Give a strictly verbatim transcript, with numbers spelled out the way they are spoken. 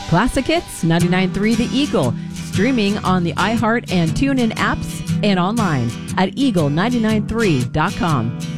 Classic Hits ninety-nine point three The Eagle, streaming on the iHeart and TuneIn apps and online at eagle nine nine three dot com.